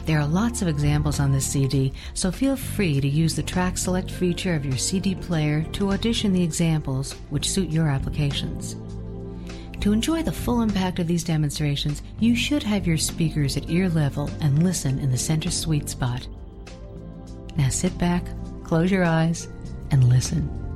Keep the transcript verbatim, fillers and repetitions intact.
There are lots of examples on this C D, so feel free to use the Track Select feature of your C D player to audition the examples which suit your applications. To enjoy the full impact of these demonstrations, you should have your speakers at ear level and listen in the center sweet spot. Now sit back, close your eyes, and listen.